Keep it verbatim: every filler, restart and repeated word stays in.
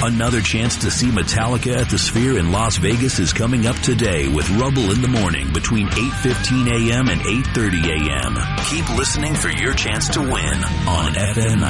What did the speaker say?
Another chance to see Metallica at the Sphere in Las Vegas is coming up today with Rubble in the Morning between eight fifteen a.m. and eight thirty a.m. Keep listening for your chance to win on F M